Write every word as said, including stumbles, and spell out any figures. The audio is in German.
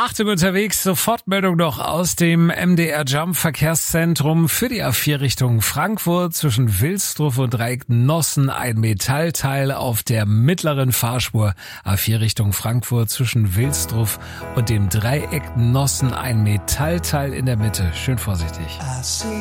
Achtung unterwegs, Sofortmeldung noch aus dem M D R Jump Verkehrszentrum für die A vier Richtung Frankfurt zwischen Wilsdruff und Reiknossen ein Metallteil auf der mittleren Fahrspur. A vier Richtung Frankfurt zwischen Wilsdruff und dem Dreieck Nossen ein Metallteil in der Mitte. Schön vorsichtig.